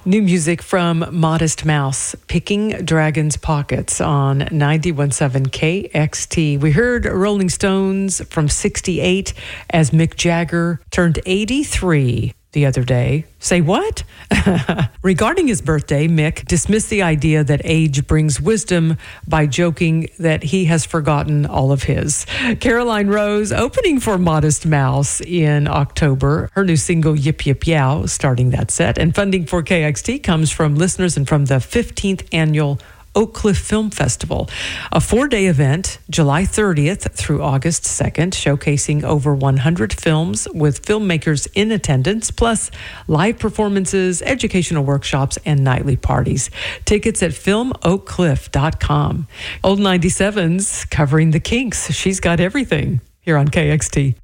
New music from Modest Mouse, Picking Dragon's Pockets on 91.7 KXT. We heard Rolling Stones from 68 as Mick Jagger turned 83 the other day. Say what? Regarding his birthday, Mick dismissed the idea that age brings wisdom by joking that he has forgotten all of his. Caroline Rose opening for Modest Mouse in October. Her new single, Yip Yip Yow, starting that set. And funding for KXT comes from listeners and from the 15th annual Oak Cliff Film Festival, a 4-day event, July 30th through August 2nd, showcasing over 100 films with filmmakers in attendance, plus live performances, educational workshops, and nightly parties. Tickets at filmoakcliff.com. Old 97's covering the Kinks. She's got everything here on KXT.